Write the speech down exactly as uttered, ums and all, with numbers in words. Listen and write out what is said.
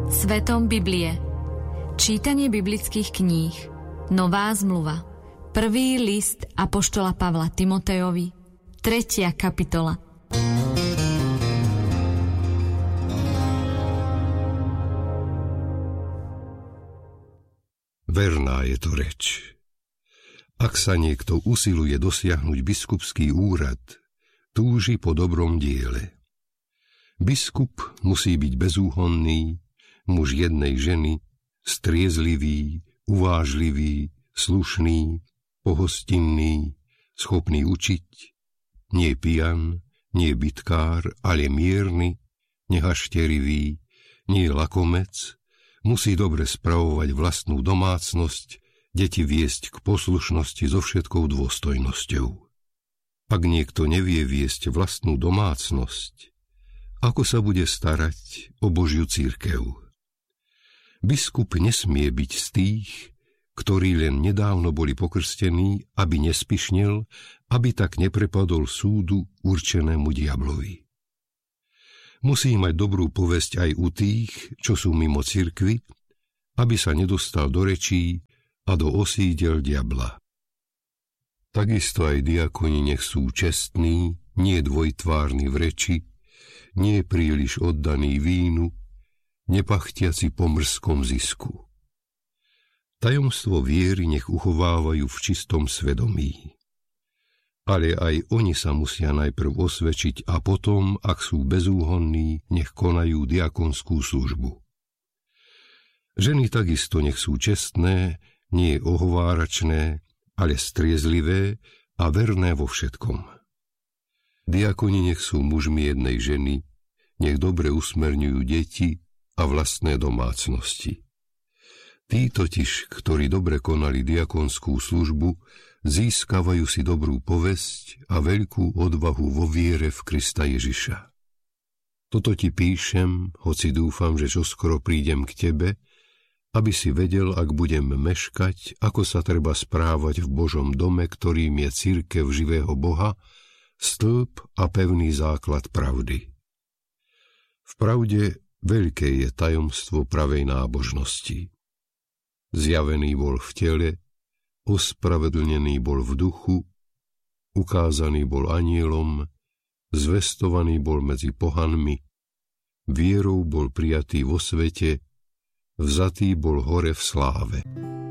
Svetom Biblie. Čítanie biblických kníh. Nová zmluva. Prvý list apoštola Pavla Timotejovi. Tretia kapitola. Verná je to reč. Ak sa niekto usiluje dosiahnuť biskupský úrad, túži po dobrom diele. Biskup musí byť bezúhonný, muž jednej ženy, striezlivý, uvážlivý, slušný, pohostinný, schopný učiť, nie pijan, nie bitkár, ale mierny, nehašterivý, nie lakomec, musí dobre spravovať vlastnú domácnosť, deti viesť k poslušnosti so všetkou dôstojnosťou. Ak niekto nevie viesť vlastnú domácnosť, ako sa bude starať o Božiu cirkev? Biskup nesmie byť z tých, ktorí len nedávno boli pokrstení, aby nespišnel, aby tak neprepadol súdu určenému diablovi. Musí mať dobrú povesť aj u tých, čo sú mimo cirkvi, aby sa nedostal do rečí a do osídel diabla. Takisto aj diakoni nech sú čestní, nie dvojtvárni v reči, nie príliš oddaní vínu, nepachtiaci po mrzkom zisku. Tajomstvo viery nech uchovávajú v čistom svedomí. Ale aj oni sa musia najprv osvedčiť a potom, ak sú bezúhonní, nech konajú diakonskú službu. Ženy takisto nech sú čestné, nie ohováračné, ale striezlivé a verné vo všetkom. Diakoni nech sú mužmi jednej ženy, nech dobre usmerňujú deti a vlastné domácnosti. Tí totiž, ktorí dobre konali diakonskú službu, získavajú si dobrú povesť a veľkú odvahu vo viere v Krista Ježiša. Toto ti píšem, hoci dúfam, že čoskoro prídem k tebe, aby si vedel, ak budem meškať, ako sa treba správať v Božom dome, ktorým je cirkev živého Boha, stĺp a pevný základ pravdy. V pravde veľké je tajomstvo pravej nábožnosti. Zjavený bol v tele, ospravedlnený bol v duchu, ukázaný bol anielom, zvestovaný bol medzi pohanmi, vierou bol prijatý vo svete, vzatý bol hore v sláve.